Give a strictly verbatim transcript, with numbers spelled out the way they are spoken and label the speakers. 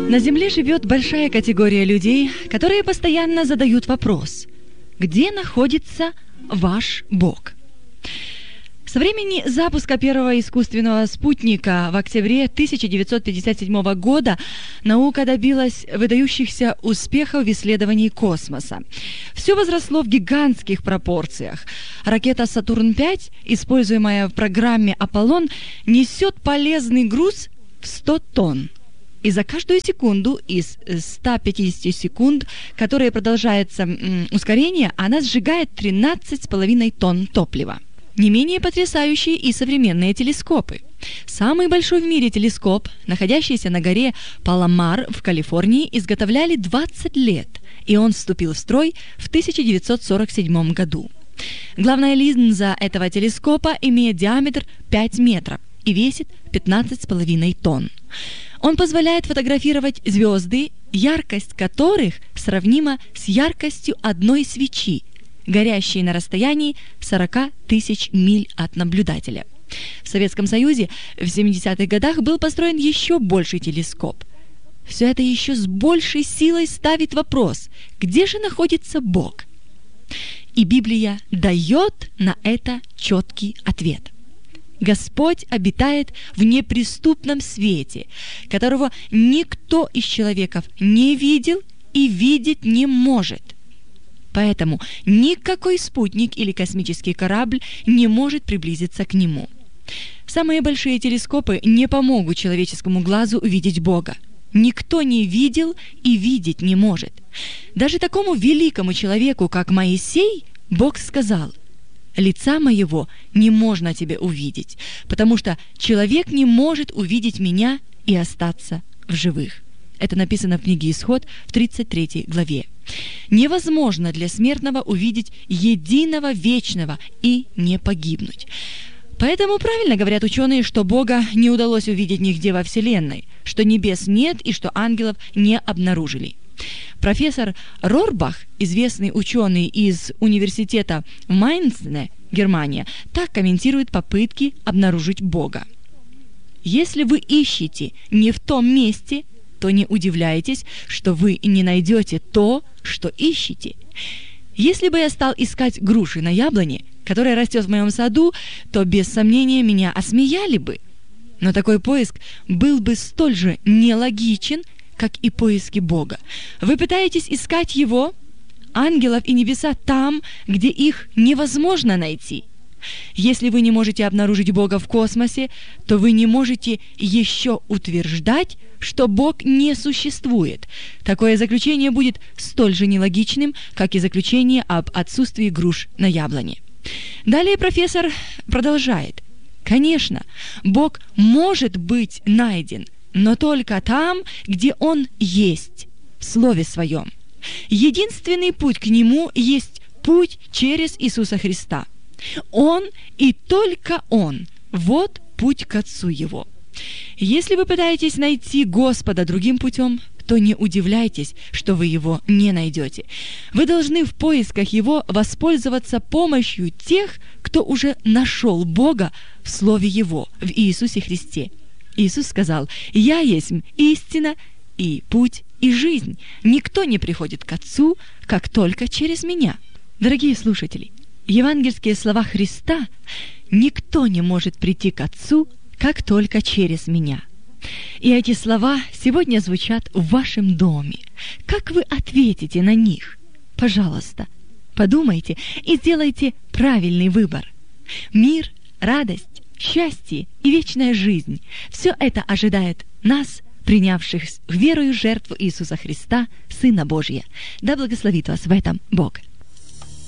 Speaker 1: На Земле живет большая категория людей, которые постоянно задают вопрос: где находится ваш Бог? Со времени запуска первого искусственного спутника в октябре тысяча девятьсот пятьдесят седьмого года наука добилась выдающихся успехов в исследовании космоса. Все возросло в гигантских пропорциях. Ракета «Сатурн пять», используемая в программе «Аполлон», несет полезный груз в сто тонн. И за каждую секунду из ста пятидесяти секунд, которые продолжается м, ускорение, она сжигает тринадцать с половиной тонн топлива. Не менее потрясающие и современные телескопы. Самый большой в мире телескоп, находящийся на горе Паламар в Калифорнии, изготовляли двадцать лет, и он вступил в строй в тысяча девятьсот сорок седьмом году. Главная линза этого телескопа имеет диаметр пять метров и весит пятнадцать с половиной тонн. Он позволяет фотографировать звезды, яркость которых сравнима с яркостью одной свечи, горящие на расстоянии сорок тысяч миль от наблюдателя. В Советском Союзе в семидесятых годах был построен еще больший телескоп. Все это еще с большей силой ставит вопрос: где же находится Бог? И Библия дает на это четкий ответ. Господь обитает в неприступном свете, которого никто из человеков не видел и видеть не может. Поэтому никакой спутник или космический корабль не может приблизиться к нему. Самые большие телескопы не помогут человеческому глазу увидеть Бога. Никто не видел и видеть не может. Даже такому великому человеку, как Моисей, Бог сказал: «Лица моего не можно тебе увидеть, потому что человек не может увидеть меня и остаться в живых». Это написано в книге «Исход» в тридцать третьей главе. Невозможно для смертного увидеть единого вечного и не погибнуть. Поэтому правильно говорят ученые, что Бога не удалось увидеть нигде во Вселенной, что небес нет и что ангелов не обнаружили. Профессор Рорбах, известный ученый из университета в Майнце, Германия, так комментирует попытки обнаружить Бога. «Если вы ищете не в том месте, то не удивляйтесь, что вы не найдете то, что ищете. Если бы я стал искать груши на яблоне, которая растет в моем саду, то без сомнения меня осмеяли бы. Но такой поиск был бы столь же нелогичен, как и поиски Бога. Вы пытаетесь искать Его, ангелов и небеса там, где их невозможно найти. Если вы не можете обнаружить Бога в космосе, то вы не можете еще утверждать, что Бог не существует. Такое заключение будет столь же нелогичным, как и заключение об отсутствии груш на яблоне». Далее профессор продолжает: «Конечно, Бог может быть найден, но только там, где Он есть, в Слове Своем. Единственный путь к Нему есть путь через Иисуса Христа. Он и только Он – вот путь к Отцу Его. Если вы пытаетесь найти Господа другим путем, то не удивляйтесь, что вы Его не найдете. Вы должны в поисках Его воспользоваться помощью тех, кто уже нашел Бога в Слове Его, в Иисусе Христе. Иисус сказал: «Я есть истина и путь и жизнь. Никто не приходит к Отцу, как только через Меня». Дорогие слушатели, евангельские слова Христа: «Никто не может прийти к Отцу, как только через Меня». И эти слова сегодня звучат в вашем доме. Как вы ответите на них? Пожалуйста, подумайте и сделайте правильный выбор. Мир, радость, счастье и вечная жизнь – все это ожидает нас, принявших верою жертву Иисуса Христа, Сына Божия. Да благословит вас в этом Бог.